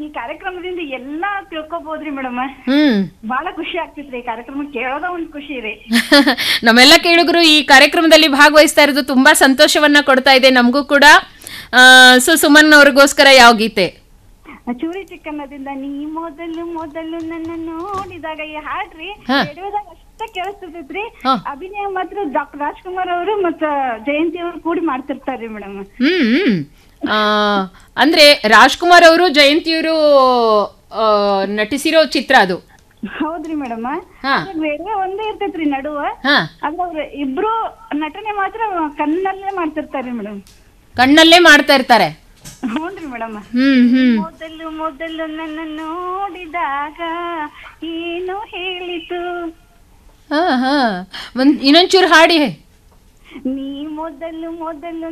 ಈ ಕಾರ್ಯಕ್ರಮದಿಂದ ಎಲ್ಲಾ ತಿಳ್ಕೊಬೋದ್ರಿ ಮೇಡಮ್. ಹ್ಮ್ ಬಹಳ ಖುಷಿ ಆಗ್ತಿತ್ರಿ ಈ ಕಾರ್ಯಕ್ರಮ ಕೇಳೋದ ಒಂದ್ ಖುಷಿ ರೀ. ನಮ್ಮೆಲ್ಲ ಕೇಳುಗರು ಈ ಕಾರ್ಯಕ್ರಮದಲ್ಲಿ ಭಾಗವಹಿಸ್ತಾ ಇರೋದು ತುಂಬಾ ಸಂತೋಷವನ್ನ ಕೊಡ್ತಾ ಇದೆ ನಮಗೂ ಕೂಡ. ಸೊ ಸುಮನ್ ಅವ್ರಿಗೋಸ್ಕರ ಯಾವ ಗೀತೆ? ಚೂರಿ ಚಿಕ್ಕನ್ನದಿಂದ ನೀ ಮೊದಲು ಮೊದಲು ನನ್ನ ನೋಡಿದಾಗ ಈ ಹಾಡ್ರಿ ಹಾ. ರೇಡಿಯೋದಾಗ ಅಷ್ಟ ಕೇಳಿಸ್ತಿರ್ತೈತ್ರಿ. ಹಾ. ಅಭಿನಯ ಮಾತ್ರ ಡಾಕ್ಟರ್ ರಾಜ್ಕುಮಾರ್ ಅವರು ಮತ್ತ ಜಯಂತಿ ಅವರು ಕೂಡಿ ಮಾಡ್ತಿರ್ತಾರ್ರಿ ಮೇಡಮ್. ಹ್ಮ್ ಆ, ಅಂದ್ರೆ ರಾಜ್ಕುಮಾರ್ ಅವರು ಜಯಂತಿಯವರು ನಟಿಸಿರೋ ಚಿತ್ರ ಅದು. ಹೌದ್ರಿ ಮೇಡಮ್. ಹಾ. ರೇಡಿಯೋ ಒಂದೇ ಇರ್ತೈತ್ರಿ ನಡುವ. ಹಾ, ಆದ್ರೆ ಅವ್ರ ಇಬ್ರು ನಟನೆ ಮಾತ್ರ ಕನ್ನಲ್ಲೇ ಮಾಡ್ತಿರ್ತಾರ್ರಿ ಮೇಡಮ್. ಕಣ್ಣಲ್ಲೇ ಮಾಡ್ತಾ ಇರ್ತಾರೆ. ಹ್ಞೂನ್ರಿ ಮೇಡಮ್. ಹ್ಮ್ ಮೊದಲು ಮೊದಲು ನನ್ನ ನೋಡಿದಾಗ ಏನು ಹೇಳಿತು, ಹಾ ಹಾ ಇನ್ನೊಂಚೂರು ಹಾಡಿ. ನೀ ಮೊದಲು ಮೊದಲು